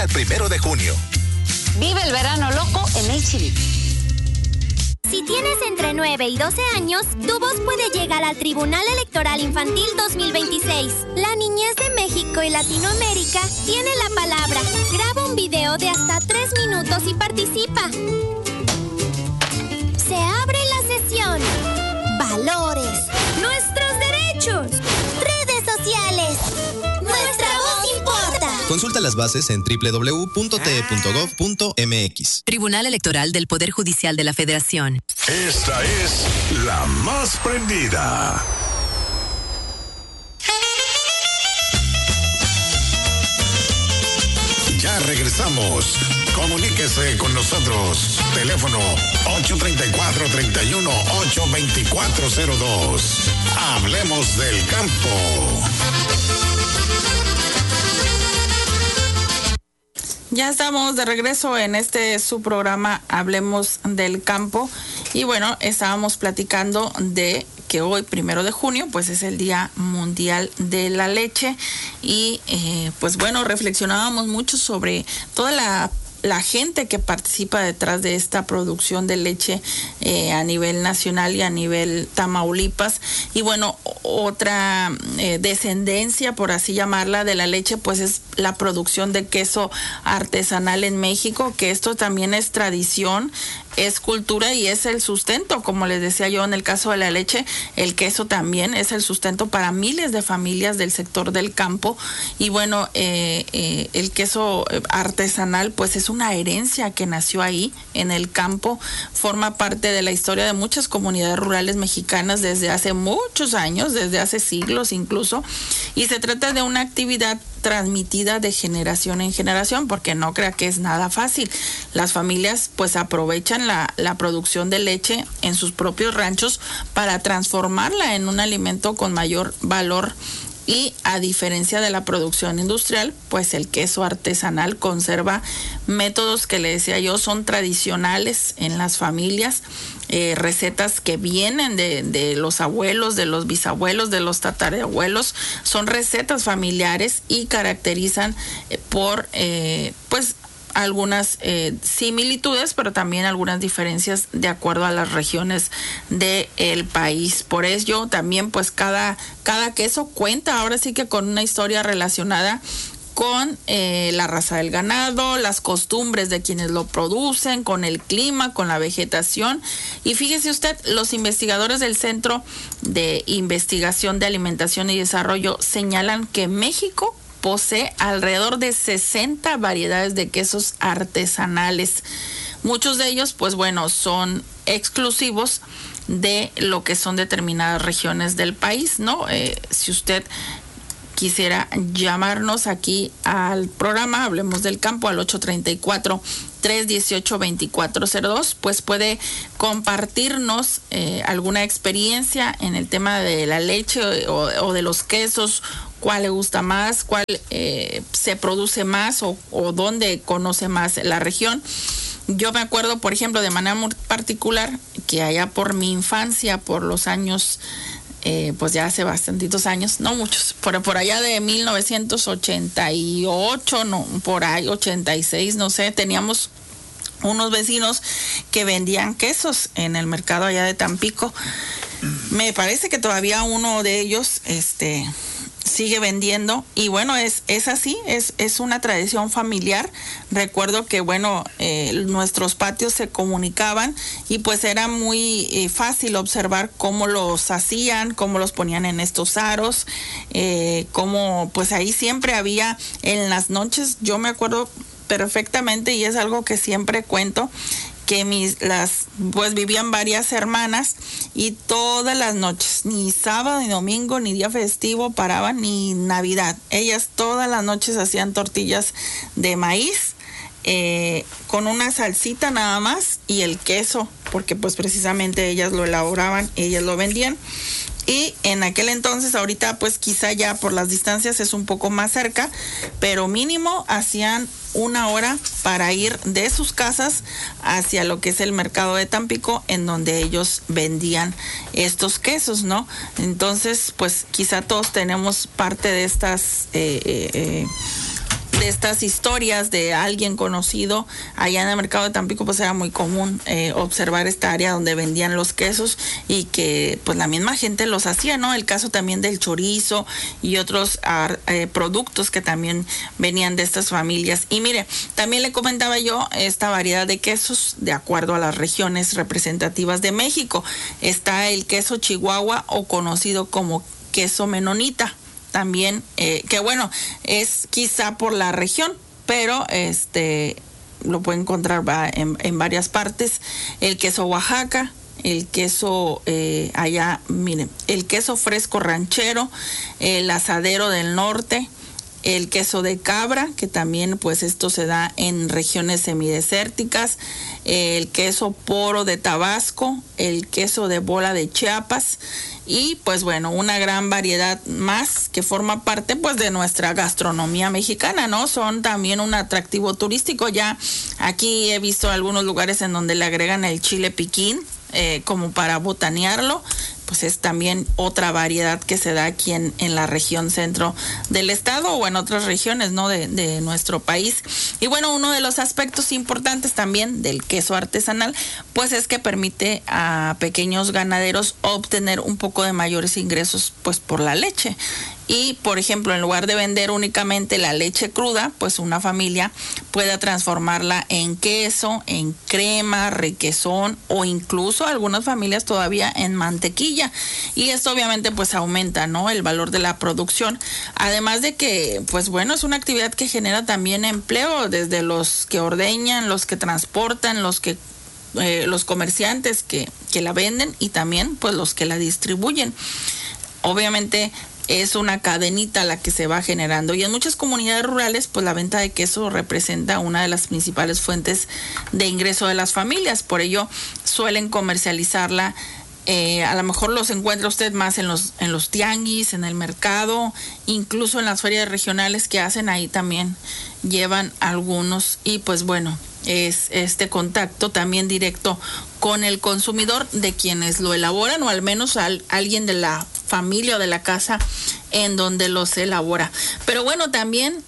El 1 de junio. Vive el verano loco en HB. Si tienes entre 9 y 12 años, tu voz puede llegar al Tribunal Electoral Infantil 2026. La niñez de México y Latinoamérica tiene la palabra. Graba un video de hasta 3 minutos y participa. Se abre la sesión. Valores. Nuestros derechos. Redes sociales. Nuestra voz importa. Consulta las bases en www.te.gov.mx. Tribunal Electoral del Poder Judicial de la Federación. Esta es la más prendida. Ya regresamos. Comuníquese con nosotros. Teléfono 834-31-82402. Hablemos del campo. Ya estamos de regreso en su programa Hablemos del Campo. Y bueno, estábamos platicando de que hoy, 1 de junio, pues es el Día Mundial de la Leche. Y pues bueno, reflexionábamos mucho sobre toda la gente que participa detrás de esta producción de leche a nivel nacional y a nivel Tamaulipas. Y bueno, otra descendencia, por así llamarla, de la leche, pues es la producción de queso artesanal en México, que esto también es tradición, es cultura y es el sustento. Como les decía yo, en el caso de la leche, el queso también es el sustento para miles de familias del sector del campo. Y bueno, el queso artesanal pues es una herencia que nació ahí en el campo, forma parte de la historia de muchas comunidades rurales mexicanas desde hace muchos años, desde hace siglos incluso, y se trata de una actividad transmitida de generación en generación, porque no crea que es nada fácil. Las familias pues aprovechan la producción de leche en sus propios ranchos para transformarla en un alimento con mayor valor. Y a diferencia de la producción industrial, pues el queso artesanal conserva métodos que le decía yo son tradicionales en las familias, recetas que vienen de los abuelos, de los bisabuelos, de los tatarabuelos, son recetas familiares y caracterizan por pues algunas similitudes, pero también algunas diferencias de acuerdo a las regiones del país. Por ello también pues cada queso cuenta ahora sí que con una historia relacionada con la raza del ganado, las costumbres de quienes lo producen, con el clima, con la vegetación. Y fíjese usted, los investigadores del Centro de Investigación de Alimentación y Desarrollo señalan que México posee alrededor de 60 variedades de quesos artesanales. Muchos de ellos, pues bueno, son exclusivos de lo que son determinadas regiones del país, ¿no? Si usted quisiera llamarnos aquí al programa Hablemos del Campo al 834-318-2402, pues puede compartirnos alguna experiencia en el tema de la leche o de los quesos, cuál le gusta más, cuál se produce más o dónde conoce más la región. Yo me acuerdo, por ejemplo, de manera muy particular, que allá por mi infancia, por los años, pues ya hace bastantitos años, no muchos, por allá de 1988, no, por ahí 86, no sé, teníamos unos vecinos que vendían quesos en el mercado allá de Tampico. Me parece que todavía uno de ellos, sigue vendiendo y bueno, es así, es una tradición familiar. Recuerdo que bueno, nuestros patios se comunicaban y pues era muy fácil observar cómo los hacían, cómo los ponían en estos aros, cómo pues ahí siempre había en las noches, yo me acuerdo perfectamente y es algo que siempre cuento, que pues vivían varias hermanas y todas las noches, ni sábado ni domingo ni día festivo paraban, ni Navidad, ellas todas las noches hacían tortillas de maíz con una salsita nada más y el queso, porque pues precisamente ellas lo elaboraban, ellas lo vendían. Y en aquel entonces, ahorita pues quizá ya por las distancias es un poco más cerca, pero mínimo hacían 1 hora para ir de sus casas hacia lo que es el mercado de Tampico, en donde ellos vendían estos quesos, ¿no? Entonces, pues quizá todos tenemos parte de estas de estas historias de alguien conocido allá en el mercado de Tampico, pues era muy común observar esta área donde vendían los quesos y que pues la misma gente los hacía, ¿no? El caso también del chorizo y otros productos que también venían de estas familias. Y mire, también le comentaba yo esta variedad de quesos de acuerdo a las regiones representativas de México. Está el queso Chihuahua, o conocido como queso menonita. También, que bueno, es quizá por la región, pero lo puede encontrar en varias partes. El queso Oaxaca, el queso allá, miren, el queso fresco ranchero, el asadero del norte, el queso de cabra, que también pues esto se da en regiones semidesérticas, el queso poro de Tabasco, el queso de bola de Chiapas, y pues bueno, una gran variedad más que forma parte pues de nuestra gastronomía mexicana, ¿no? Son también un atractivo turístico. Ya aquí he visto algunos lugares en donde le agregan el chile piquín como para botanearlo. Pues es también otra variedad que se da aquí en la región centro del estado o en otras regiones, ¿no? de nuestro país. Y bueno, uno de los aspectos importantes también del queso artesanal, pues es que permite a pequeños ganaderos obtener un poco de mayores ingresos, pues por la leche. Y, por ejemplo, en lugar de vender únicamente la leche cruda, pues una familia pueda transformarla en queso, en crema, requesón o incluso algunas familias todavía en mantequilla. Y esto obviamente pues aumenta, ¿no?, el valor de la producción. Además de que, pues bueno, es una actividad que genera también empleo, desde los que ordeñan, los que transportan, los comerciantes que la venden y también pues los que la distribuyen. Obviamente es una cadenita la que se va generando, y en muchas comunidades rurales pues la venta de queso representa una de las principales fuentes de ingreso de las familias. Por ello suelen comercializarla. A lo mejor los encuentra usted más en los tianguis, en el mercado, incluso en las ferias regionales que hacen, ahí también llevan algunos. Y pues bueno, es este contacto también directo con el consumidor de quienes lo elaboran, o al menos alguien de la familia o de la casa en donde los elabora. Pero bueno, también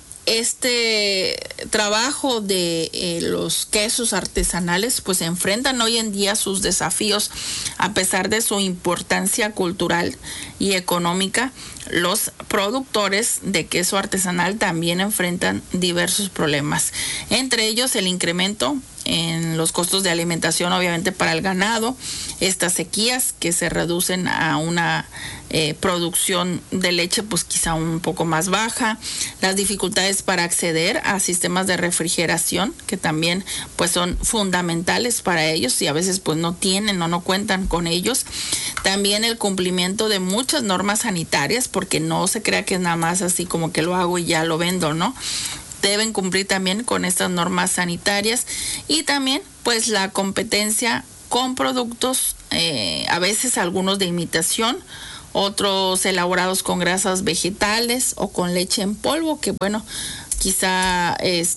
este trabajo de los quesos artesanales pues enfrentan hoy en día sus desafíos. A pesar de su importancia cultural y económica, los productores de queso artesanal también enfrentan diversos problemas, entre ellos el incremento en los costos de alimentación, obviamente, para el ganado, estas sequías que se reducen a una producción de leche pues quizá un poco más baja, las dificultades para acceder a sistemas de refrigeración que también pues son fundamentales para ellos y a veces pues no tienen o no cuentan con ellos. También el cumplimiento de muchas normas sanitarias, porque no se crea que es nada más así como que lo hago y ya lo vendo, ¿no? Deben cumplir también con estas normas sanitarias, y también pues la competencia con productos, a veces algunos de imitación, otros elaborados con grasas vegetales o con leche en polvo, que bueno, quizá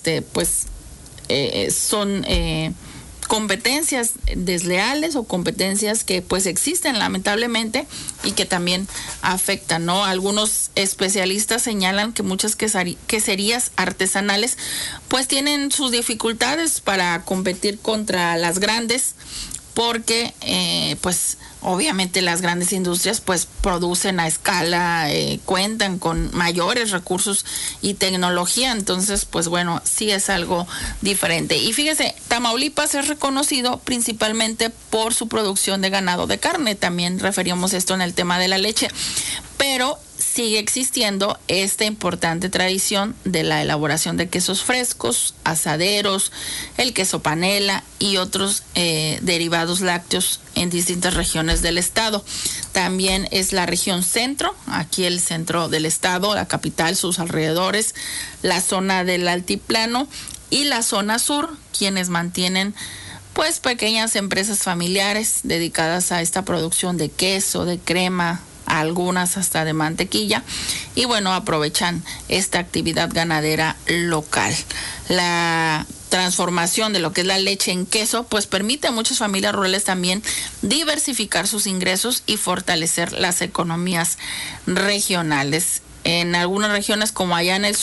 son competencias desleales o competencias que pues existen lamentablemente y que también afectan, ¿no? Algunos especialistas señalan que muchas queserías artesanales pues tienen sus dificultades para competir contra las grandes, porque pues obviamente las grandes industrias pues producen a escala, cuentan con mayores recursos y tecnología. Entonces pues bueno, sí es algo diferente. Y fíjese, Tamaulipas es reconocido principalmente por su producción de ganado de carne. También referíamos esto en el tema de la leche, pero sigue existiendo esta importante tradición de la elaboración de quesos frescos, asaderos, el queso panela y otros derivados lácteos en distintas regiones del estado. También es la región centro, aquí el centro del estado, la capital, sus alrededores, la zona del altiplano y la zona sur, quienes mantienen pues pequeñas empresas familiares dedicadas a esta producción de queso, de crema, algunas hasta de mantequilla, y bueno, aprovechan esta actividad ganadera local. La transformación de lo que es la leche en queso pues permite a muchas familias rurales también diversificar sus ingresos y fortalecer las economías regionales. En algunas regiones, como allá en el sur,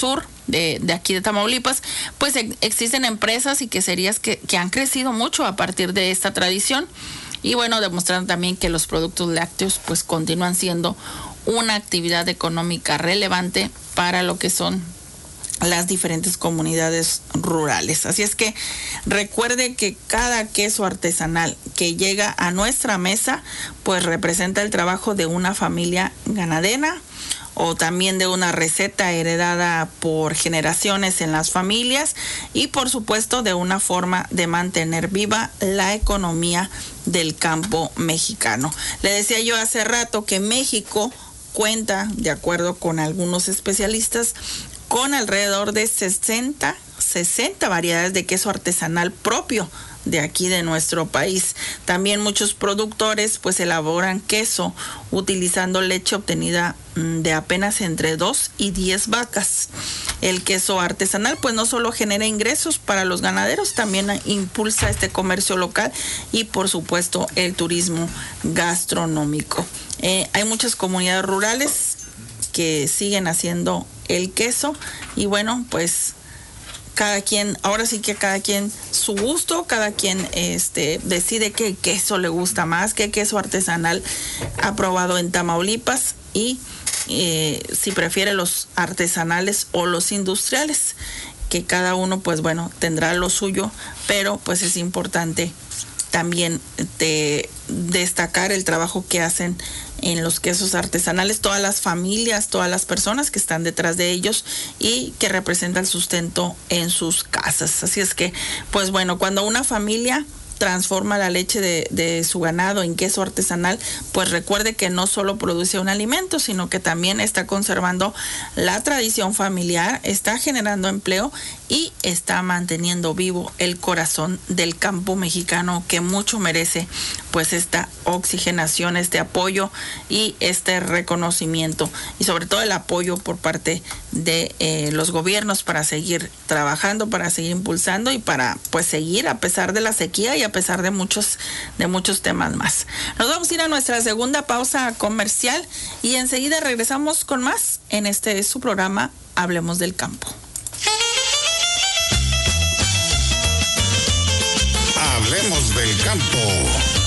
de aquí de Tamaulipas, pues existen empresas y queserías que han crecido mucho a partir de esta tradición. Y bueno, demostrando también que los productos lácteos pues continúan siendo una actividad económica relevante para lo que son las diferentes comunidades rurales. Así es que recuerde que cada queso artesanal que llega a nuestra mesa pues representa el trabajo de una familia ganadera o también de una receta heredada por generaciones en las familias y por supuesto de una forma de mantener viva la economía del campo mexicano. Le decía yo hace rato que México cuenta, de acuerdo con algunos especialistas, con alrededor de 60 variedades de queso artesanal propio de aquí de nuestro país. También muchos productores pues elaboran queso utilizando leche obtenida de apenas entre 2 y 10 vacas. El queso artesanal pues no solo genera ingresos para los ganaderos, también impulsa este comercio local y por supuesto el turismo gastronómico. Hay muchas comunidades rurales que siguen haciendo el queso y bueno, pues cada quien, ahora sí que cada quien su gusto, cada quien decide qué queso le gusta más, qué queso artesanal ha probado en Tamaulipas y si prefiere los artesanales o los industriales, que cada uno pues bueno tendrá lo suyo, pero pues es importante también destacar el trabajo que hacen en los quesos artesanales, todas las familias, todas las personas que están detrás de ellos y que representan el sustento en sus casas. Así es que, pues bueno, cuando una familia transforma la leche de su ganado en queso artesanal, pues recuerde que no solo produce un alimento, sino que también está conservando la tradición familiar, está generando empleo y está manteniendo vivo el corazón del campo mexicano, que mucho merece pues esta oxigenación, este apoyo y este reconocimiento y sobre todo el apoyo por parte de los gobiernos para seguir trabajando, para seguir impulsando y para pues seguir a pesar de la sequía y a pesar de muchos temas más. Nos vamos a ir a nuestra segunda pausa comercial y enseguida regresamos con más en este su programa Hablemos del Campo. Hablemos del Campo.